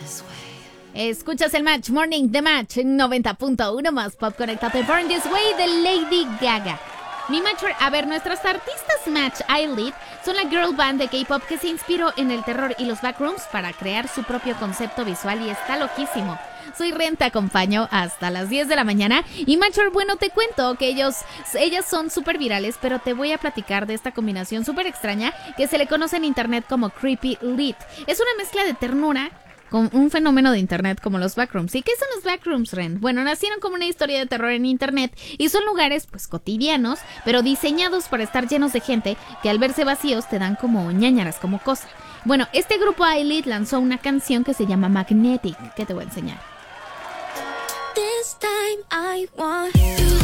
Escuchas el Match Morning de Match 90.1 más Pop. Conéctate. Born This Way de Lady Gaga. Mi Matcher, a ver, nuestras artistas Match Eyelid son la girl band de K-pop que se inspiró en el terror y los backrooms para crear su propio concepto visual y está loquísimo. Soy Ren, te acompaño hasta las 10 de la mañana. Y Matcher, bueno, te cuento que ellas son súper virales, pero te voy a platicar de esta combinación súper extraña que se le conoce en internet como Creepy Lit. Es una mezcla de ternura con un fenómeno de internet como los backrooms. ¿Y qué son los backrooms, Ren? Bueno, nacieron como una historia de terror en internet y son lugares pues cotidianos, pero diseñados para estar llenos de gente que al verse vacíos te dan como ñañaras, como cosa. Bueno, este grupo Eyelid lanzó una canción que se llama Magnetic, que te voy a enseñar. This time I want you.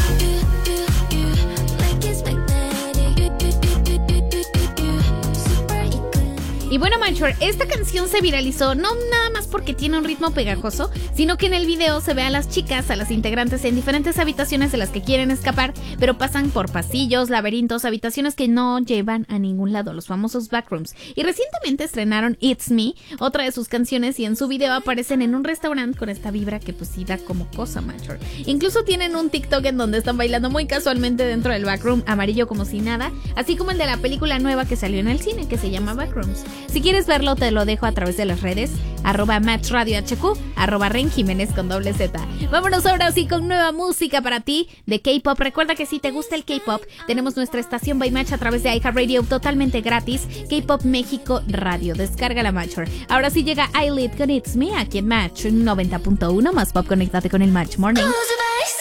Y bueno, Matcher, esta canción se viralizó no nada más porque tiene un ritmo pegajoso, sino que en el video se ve a las chicas, a las integrantes en diferentes habitaciones de las que quieren escapar, pero pasan por pasillos, laberintos, habitaciones que no llevan a ningún lado, los famosos backrooms. Y recientemente estrenaron It's Me, otra de sus canciones, y en su video aparecen en un restaurante con esta vibra que pues sí da como cosa, Matcher. Incluso tienen un TikTok en donde están bailando muy casualmente dentro del backroom, amarillo como si nada, así como el de la película nueva que salió en el cine, que se llama Backrooms. Si quieres verlo, te lo dejo a través de las redes, @MatchRadioHQ, @RenJiménez con doble Z. Vámonos ahora sí con nueva música para ti de K-pop. Recuerda que si te gusta el K-pop, tenemos nuestra estación by Match a través de iHeartRadio totalmente gratis, K-pop México Radio. Descarga la Matcher. Ahora sí llega Eyelid con It's Me aquí en Match 90.1 más Pop. Conéctate con el Match Morning.